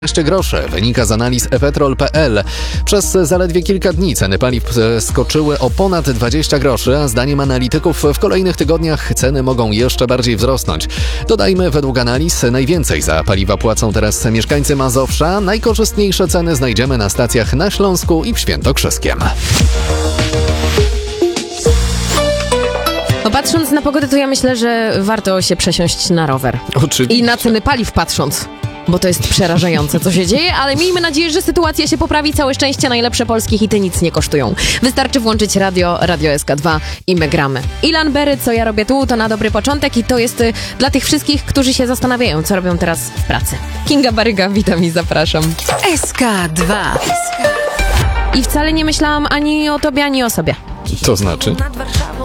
15 groszy wynika z analiz epetrol.pl. Przez zaledwie kilka dni ceny paliw skoczyły o ponad 20 groszy, a zdaniem analityków w kolejnych tygodniach ceny mogą jeszcze bardziej wzrosnąć. Dodajmy, według analiz najwięcej za paliwa płacą teraz mieszkańcy Mazowsza. Najkorzystniejsze ceny znajdziemy na stacjach na Śląsku i w Świętokrzyskiem. No patrząc na pogodę, to ja myślę, że warto się przesiąść na rower. Oczywiście. I na ceny paliw patrząc, bo to jest przerażające, co się dzieje, ale miejmy nadzieję, że sytuacja się poprawi. Całe szczęście, najlepsze polskie hity nic nie kosztują. Wystarczy włączyć radio SK2 i my gramy. Ilan Berry, Co ja robię tu, to na dobry początek i to jest dla tych wszystkich, którzy się zastanawiają, co robią teraz w pracy. Kinga Baryga, witam i zapraszam. SK2. I wcale nie myślałam ani o tobie, ani o sobie. To znaczy?